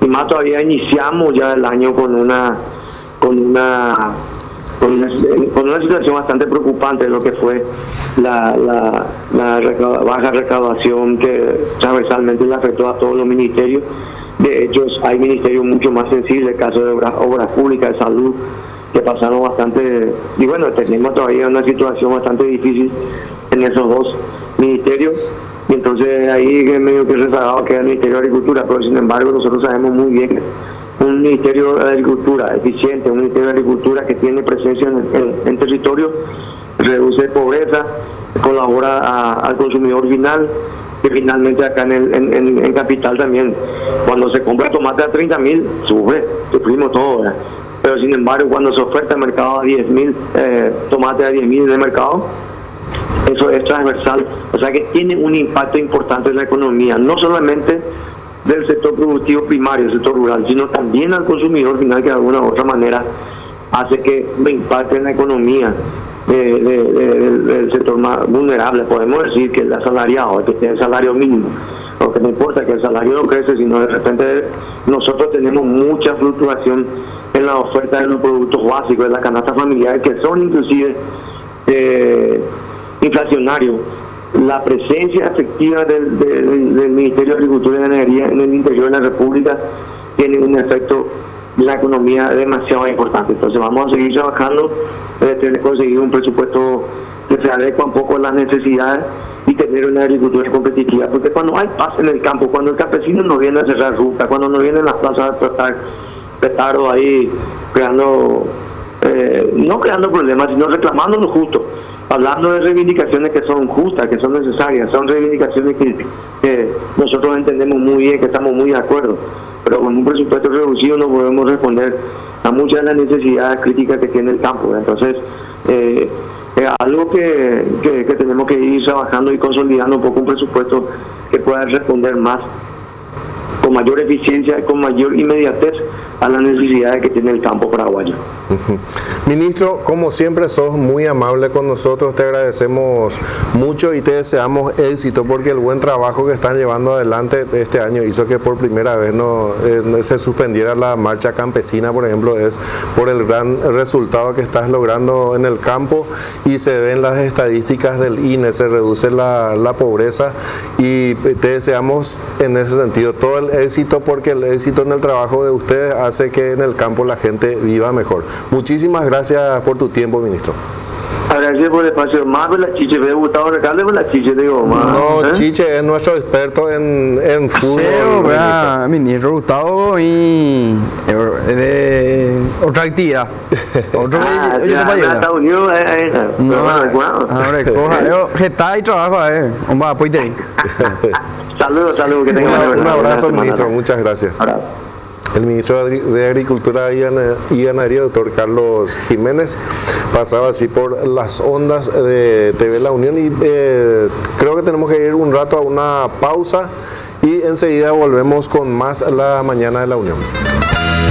más todavía iniciamos ya el año con una, con una situación bastante preocupante de lo que fue la baja recaudación que transversalmente le afectó a todos los ministerios. De hecho, hay ministerios mucho más sensibles, el caso de obras públicas, de salud, que pasaron bastante, y bueno, tenemos todavía una situación bastante difícil en esos dos ministerios, y entonces ahí medio que rezagado queda el Ministerio de Agricultura, pero sin embargo nosotros sabemos muy bien que un Ministerio de Agricultura eficiente, un Ministerio de Agricultura que tiene presencia en territorio, reduce pobreza, colabora al consumidor final, que finalmente acá en Capital también, cuando se compra tomate a 30.000, sufrimos todo, ¿verdad? Pero sin embargo cuando se oferta el mercado a 10.000, tomate a 10.000 en el mercado, eso es transversal, o sea que tiene un impacto importante en la economía, no solamente del sector productivo primario, el sector rural, sino también al consumidor final, que de alguna u otra manera hace que impacte en la economía del sector más vulnerable. Podemos decir que el asalariado, el que tiene el salario mínimo, o que no importa que el salario no crece, sino de repente nosotros tenemos mucha fluctuación en la oferta de los productos básicos, de la canasta familiar, que son inclusive inflacionarios. La presencia efectiva del Ministerio de Agricultura y Ganadería en el interior de la República tiene un efecto en la economía demasiado importante. Entonces vamos a seguir trabajando, conseguir un presupuesto que se adecua un poco a las necesidades y tener una agricultura competitiva, porque cuando hay paz en el campo, cuando el campesino no viene a cerrar ruta, cuando no viene a las plazas a tratar petardo ahí creando, no creando problemas, sino reclamando lo justo, hablando de reivindicaciones que son justas, que son necesarias, son reivindicaciones que nosotros entendemos muy bien, que estamos muy de acuerdo, pero con un presupuesto reducido no podemos responder a muchas de las necesidades críticas que tiene el campo. Entonces, es algo que tenemos que ir trabajando y consolidando un poco un presupuesto que pueda responder más, con mayor eficiencia y con mayor inmediatez a las necesidades que tiene el campo paraguayo. Ministro, como siempre sos muy amable con nosotros, te agradecemos mucho y te deseamos éxito, porque el buen trabajo que están llevando adelante este año hizo que por primera vez no se suspendiera la marcha campesina, por ejemplo, es por el gran resultado que estás logrando en el campo, y se ven las estadísticas del INE, se reduce la pobreza, y te deseamos en ese sentido todo el éxito, porque el éxito en el trabajo de ustedes hace que en el campo la gente viva mejor. Muchísimas gracias por tu tiempo, ministro. Gracias por el espacio. Más la Chiche, me ha gustado recarle con la Chiche, digo, más. No, Chiche es nuestro experto en fútbol. Ministro Gustavo y otra actividad. Otro Estados Unidos, está y trabajo, vamos a apoyar. Saludos, que tengan un abrazo, ministro, muchas gracias. El ministro de Agricultura y Ganadería, doctor Carlos Jiménez, pasaba así por las ondas de TV La Unión, y creo que tenemos que ir un rato a una pausa y enseguida volvemos con más La Mañana de La Unión.